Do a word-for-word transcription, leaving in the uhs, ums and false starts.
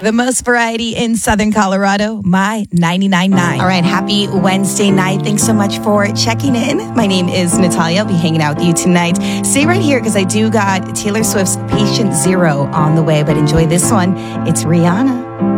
The most variety in Southern Colorado, my ninety-nine point nine. All right, happy Wednesday night. Thanks so much for checking in. My name is Natalia. I'll be hanging out with you tonight. Stay right here because I do got Taylor Swift's Patient Zero on the way, but enjoy this one. It's Rihanna.